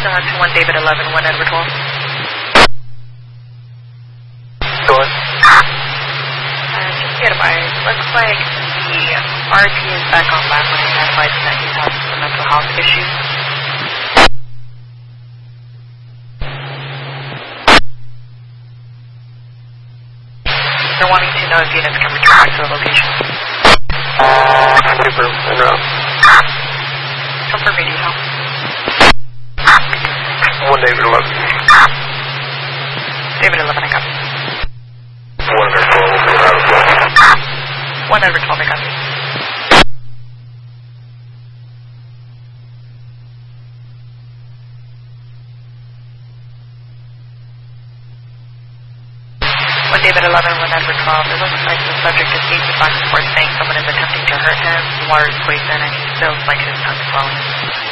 to 1 David 11, 1 Edward 12. Go on. Just get advised. Looks like the RP is back on lab when he advised that he's having some mental health issues. They're wanting to know if units can return back to the location. Confirm, en route. Confirm radio. 1 David 11. David 11, I copy. 1 Edward 12, we'll be out as well. 1 Edward 12, I copy. David 11, 1 Edward 12. It looks like the subject is being back and forth saying someone is attempting to hurt him, the water is poison, and he feels like his tongue is swelling.